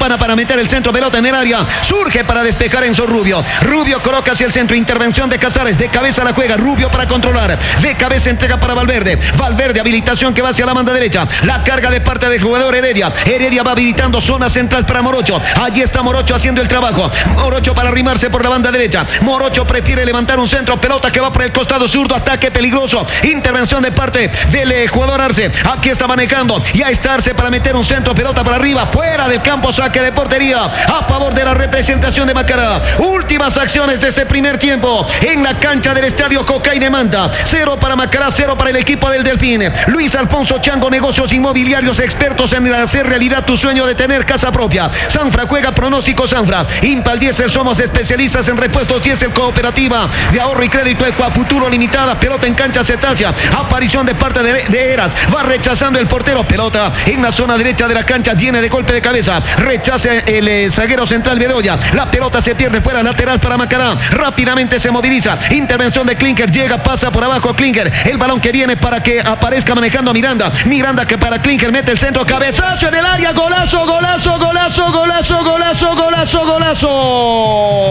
Campana para meter el centro, pelota en el área. Surge para despejar Enzo Rubio. Rubio coloca hacia el centro. Intervención de Casares. De cabeza la juega. Rubio para controlar. De cabeza entrega para Valverde. Valverde, habilitación que va hacia la banda derecha. La carga de parte del jugador Heredia. Heredia va habilitando zona central para Morocho. Allí está Morocho haciendo el trabajo. Morocho para arrimarse por la banda derecha. Morocho prefiere levantar un centro. Pelota que va por el costado zurdo. Ataque peligroso. Intervención de parte del jugador Arce. Aquí está manejando. Ya está Arce para meter un centro. Pelota para arriba. Fuera del campo. Saque de portería. A favor de la representación de Macará. Últimas acciones de este primer tiempo. En la cancha del estadio Cocay de Manta. 0 para Macará. 0 para el equipo del Delfín. Luis Alfonso Chango, negocios inmobiliarios, expertos en hacer realidad tu sueño de tener casa propia. Sanfra juega pronóstico Sanfra. Impal Diesel, somos especialistas en repuestos Diesel, cooperativa de ahorro y crédito Ecuafuturo Limitada. Pelota en cancha Cetácea. Aparición de parte de Eras. Va rechazando el portero. Pelota en la zona derecha de la cancha. Viene de golpe de cabeza. Rechaza el zaguero central Bedoya. La pelota se pierde fuera, lateral para Macará. Rápidamente se moviliza. Intervención de Klinker. Llega, pasa por abajo Klinker. El balón que viene para que aparezca manejando a Miranda. Miranda que para Klinker mete el centro. Cabezazo en el área. Golazo, golazo, golazo, golazo, golazo, golazo, golazo.